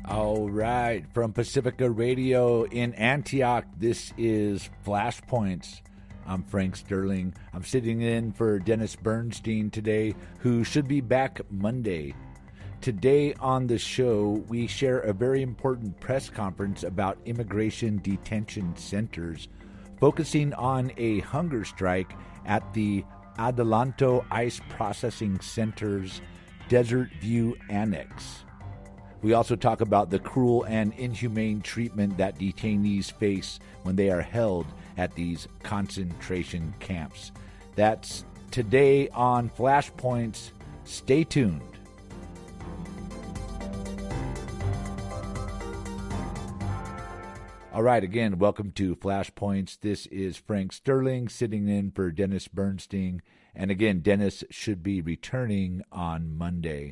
All right, from Pacifica Radio in Antioch, this is Flashpoints. I'm Frank Sterling. I'm sitting in for Dennis Bernstein today, who should be back Monday. Today on the show, we share a very important press conference about immigration detention centers, focusing on a hunger strike at the Adelanto ICE Processing Center's Desert View Annex. We also talk about the cruel and inhumane treatment that detainees face when they are held at these concentration camps. That's today on Flashpoints. Stay tuned. All right, again, welcome to Flashpoints. This is Frank Sterling sitting in for Dennis Bernstein. And again, Dennis should be returning on Monday.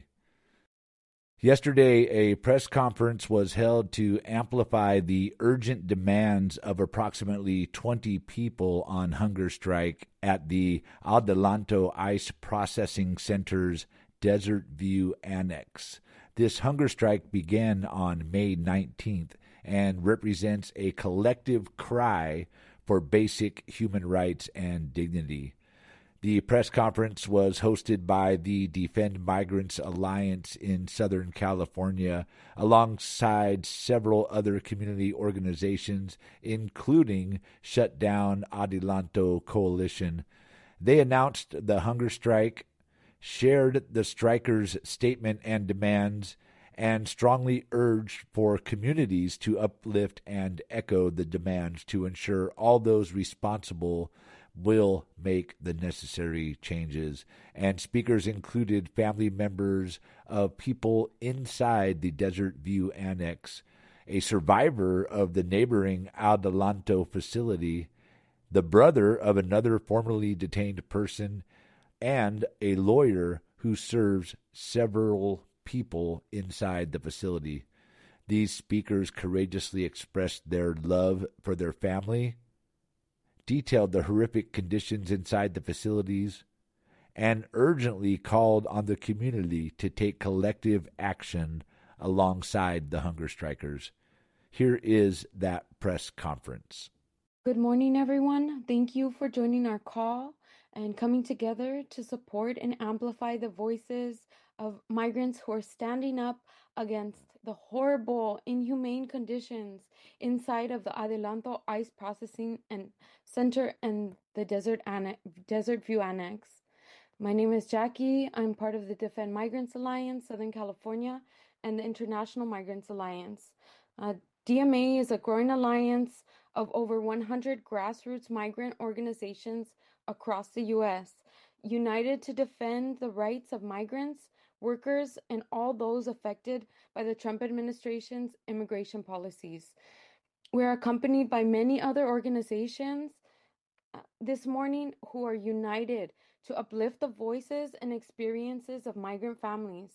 Yesterday, a press conference was held to amplify the urgent demands of approximately 20 people on hunger strike at the Adelanto ICE Processing Center's Desert View Annex. This hunger strike began on May 19th and represents a collective cry for basic human rights and dignity. The press conference was hosted by the Defend Migrants Alliance in Southern California, alongside several other community organizations, including Shut Down Adelanto Coalition. They announced the hunger strike, shared the strikers' statement and demands, and strongly urged for communities to uplift and echo the demands to ensure all those responsible will make the necessary changes. And speakers included family members of people inside the Desert View Annex, a survivor of the neighboring Adelanto facility, the brother of another formerly detained person, and a lawyer who serves several people inside the facility. These speakers courageously expressed their love for their family, detailed the horrific conditions inside the facilities, and urgently called on the community to take collective action alongside the hunger strikers. Here is that press conference. Good morning, everyone. Thank you for joining our call and coming together to support and amplify the voices of migrants who are standing up against the horrible, inhumane conditions inside of the Adelanto ICE Processing and Center and the Desert View Annex. My name is Jackie. I'm part of the Defend Migrants Alliance, Southern California, and the International Migrants Alliance. DMA is a growing alliance of over 100 grassroots migrant organizations across the U.S., united to defend the rights of migrants, workers, and all those affected by the Trump administration's immigration policies. We are accompanied by many other organizations this morning who are united to uplift the voices and experiences of migrant families.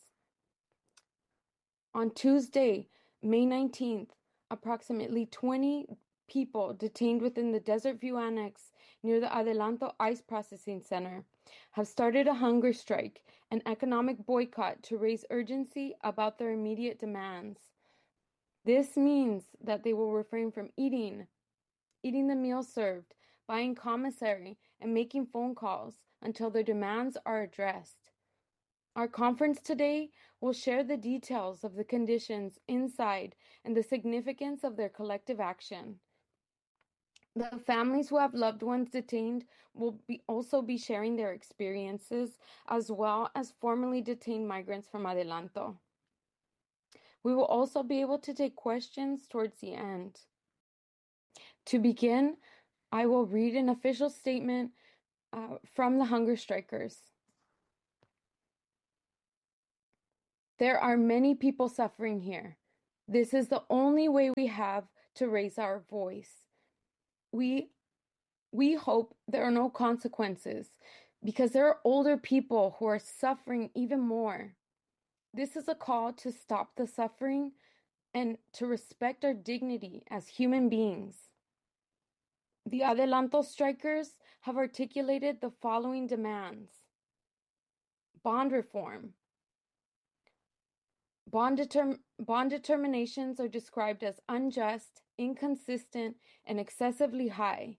On Tuesday, May 19th, approximately 20 people detained within the Desert View Annex near the Adelanto ICE Processing Center have started a hunger strike and economic boycott to raise urgency about their immediate demands. This means that they will refrain from eating the meals served, buying commissary, and making phone calls until their demands are addressed. Our conference today will share the details of the conditions inside and the significance of their collective action. The families who have loved ones detained will also be sharing their experiences, as well as formerly detained migrants from Adelanto. We will also be able to take questions towards the end. To begin, I will read an official statement from the hunger strikers. There are many people suffering here. This is the only way we have to raise our voice. We hope there are no consequences because there are older people who are suffering even more. This is a call to stop the suffering and to respect our dignity as human beings. The Adelanto strikers have articulated the following demands: bond reform, Bond determinations are described as unjust, inconsistent, and excessively high.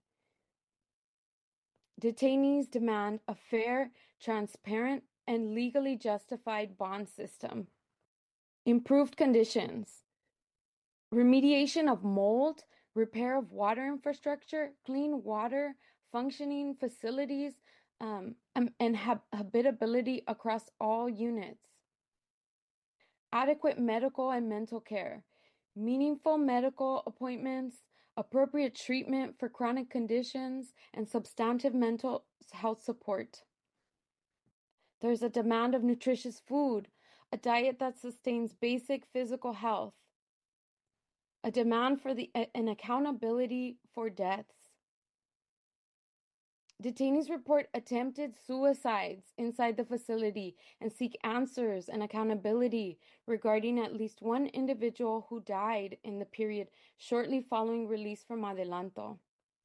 Detainees demand a fair, transparent, and legally justified bond system. Improved conditions. Remediation of mold, repair of water infrastructure, clean water, functioning facilities, and habitability across all units. Adequate medical and mental care, meaningful medical appointments, appropriate treatment for chronic conditions, and substantive mental health support. There's a demand of nutritious food, a diet that sustains basic physical health, a demand for an accountability for deaths. Detainees report attempted suicides inside the facility and seek answers and accountability regarding at least one individual who died in the period shortly following release from Adelanto.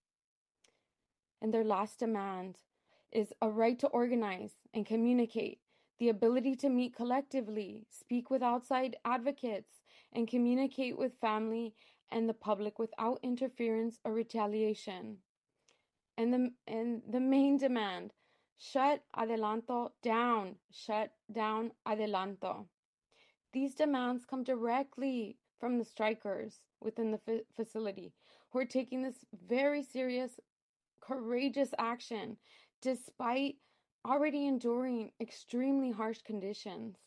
And their last demand is a right to organize and communicate, the ability to meet collectively, speak with outside advocates, and communicate with family and the public without interference or retaliation. And the main demand, shut Adelanto down, shut down Adelanto. These demands come directly from the strikers within the facility who are taking this very serious, courageous action despite already enduring extremely harsh conditions.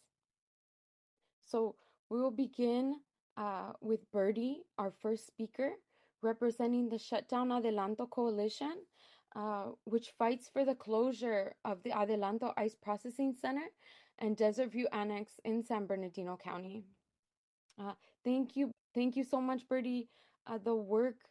So we will begin with Birdie, our first speaker, representing the Shutdown Adelanto Coalition, which fights for the closure of the Adelanto Ice Processing Center and Desert View Annex in San Bernardino County. Thank you so much, Birdie. The work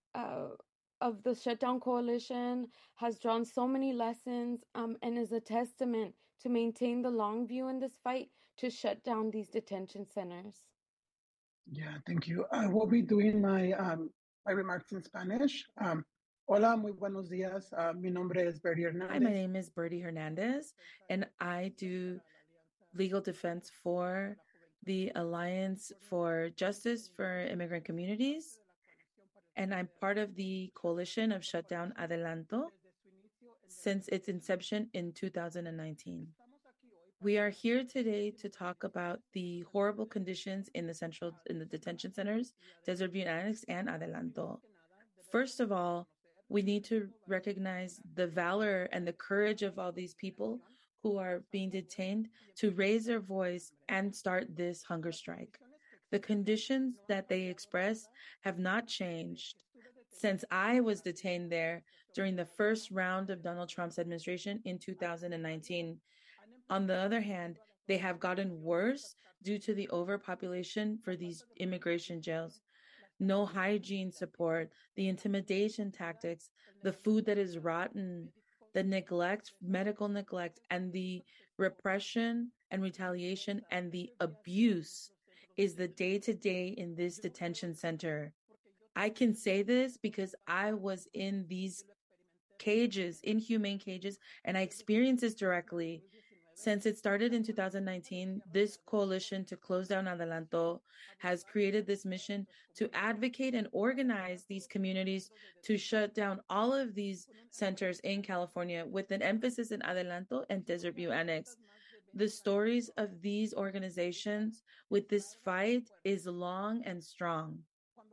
of the Shutdown Coalition has drawn so many lessons and is a testament to maintain the long view in this fight to shut down these detention centers. Yeah, thank you. I will be doing my remarks in Spanish. Hola, muy buenos días. Mi nombre es Birdie Hernandez. Hi, my name is Birdie Hernandez, and I do legal defense for the Alliance for Justice for Immigrant Communities, and I'm part of the coalition of Shutdown Adelanto since its inception in 2019. We are here today to talk about the horrible conditions in the detention centers, Desert View Annex and Adelanto. First of all, we need to recognize the valor and the courage of all these people who are being detained to raise their voice and start this hunger strike. The conditions that they express have not changed since I was detained there during the first round of Donald Trump's administration in 2019. On the other hand, they have gotten worse due to the overpopulation for these immigration jails. No hygiene support, the intimidation tactics, the food that is rotten, the neglect, medical neglect, and the repression and retaliation and the abuse is the day-to-day in this detention center. I can say this because I was in these cages, inhumane cages, and I experienced this directly. Since it started in 2019, this coalition to close down Adelanto has created this mission to advocate and organize these communities to shut down all of these centers in California with an emphasis in Adelanto and Desert View Annex. The stories of these organizations with this fight is long and strong.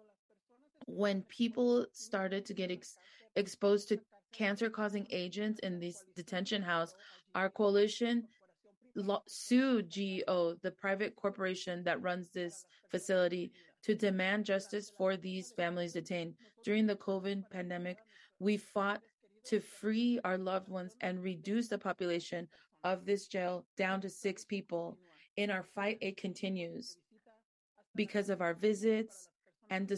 When people started to get exposed to cancer-causing agents in this detention house, our coalition sued GEO, the private corporation that runs this facility, to demand justice for these families detained. During the COVID pandemic, we fought to free our loved ones and reduce the population of this jail down to 6 people. In our fight, it continues because of our visits and